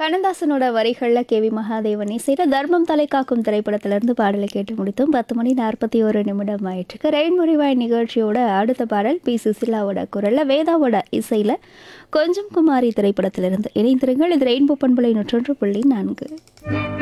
கண்ணதாசனோட வரிகளில் கேவி மகாதேவன் இசையில் தர்மம் தலை காக்கும் திரைப்படத்திலிருந்து பாடலை கேட்டு முடித்தோம். 10 மணி 41 நிமிடம் ஆயிட்டுருக்கு. ரெயின்போ நிகழ்ச்சியோட அடுத்த பாடல் பி சுசிலாவோட குரலில் வேதாவோட இசையில் கொஞ்சம் குமாரி திரைப்படத்திலிருந்து இணைந்திருங்கள். இது ரெயின்போ பண்பலை 101.4.